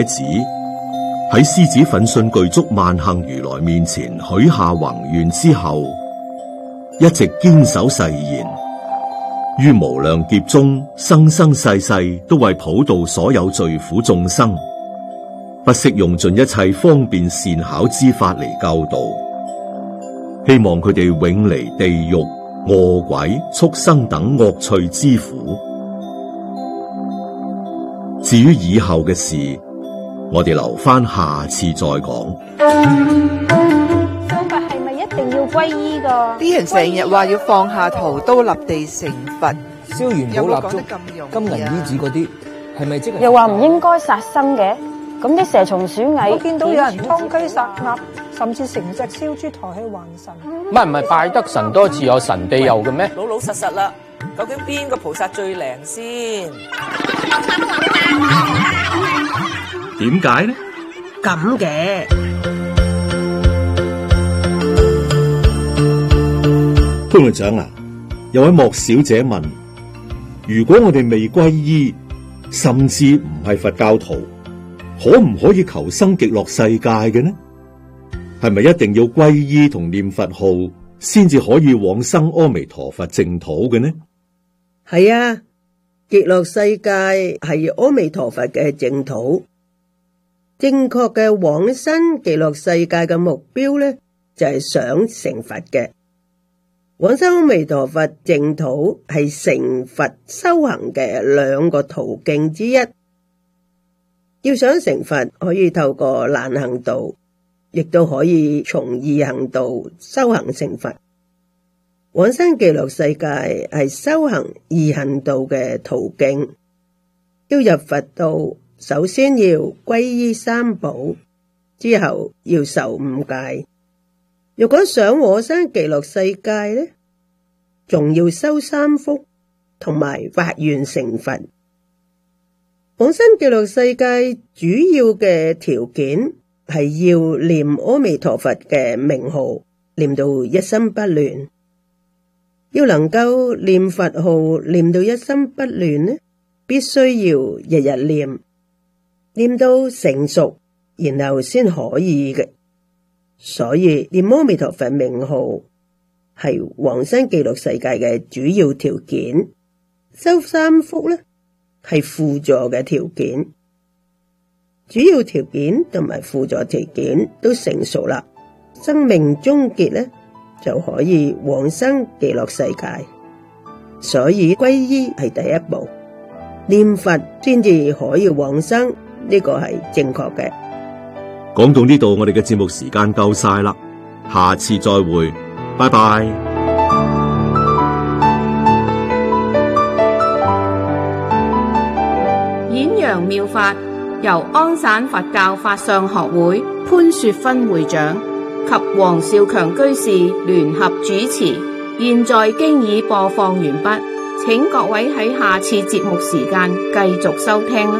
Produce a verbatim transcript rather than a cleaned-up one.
子喺獅子奮迅具足萬行如來面前許下宏願之後，一直堅守誓言，於無量劫中生生世世都為普渡所有罪苦眾生，不惜用盡一切方便善巧之法嚟救度，希望佢哋永離地獄、餓鬼、畜生等惡趣之苦。至於以後嘅事，我哋留翻下次再講。 信佛係咪一定要皈依㗎？ 啲人成日話要放下屠刀立地成佛， 燒元寶蠟燭、金銀衣紙嗰啲，係咪即係？ 又話唔應該殺生嘅，咁啲蛇蟲鼠蟻， 我見到有人劏雞殺鴨，甚至成隻燒豬抬去還神。 唔係唔係，拜得神多自有神庇佑嘅咩？ 老老實實啦，究竟邊個菩薩最靈先？ 點解呢？ 咁嘅潘會長啊，有位莫小姐問：如果我哋未皈依，甚至唔係佛教徒，可唔可以求生極樂世界嘅呢？係咪一定要皈依同念佛號先至可以往生阿彌陀佛淨土嘅呢？ 係啊，極樂世界係阿彌陀佛嘅淨土。正確嘅往生極樂世界嘅目標呢，就係想成佛嘅。往生阿彌陀佛淨土係成佛修行嘅兩個途徑之一。要想成佛，可以透過難行道，亦都可以從易行道修行成佛。往生極樂世界係修行易行道嘅途徑。要入佛道，首先要皈依三寶，之後要受五戒。如果想往生極樂世界呢，仲要修三福同埋發願成佛。往生極樂世界主要嘅條件係要念阿彌陀佛嘅名號，念到一心不亂。要能夠念佛號念到一心不亂呢，必須要日日念，念到成熟，然後先可以嘅。所以念阿彌陀佛名號係往生極樂世界嘅主要條件，修三福呢係輔助嘅條件。主要條件同埋輔助條件都成熟啦，生命終結呢就可以往生極樂世界。所以皈依係第一步，念佛先至可以往生，呢個係正確嘅。 講到呢度，我哋嘅節目時間夠晒啦，下次再會，拜拜。 演揚妙法由安省佛教法相學會潘雪芬會長及黃少強居士聯合主持，現在經已播放完畢，請各位喺下次節目時間繼續收聽啦。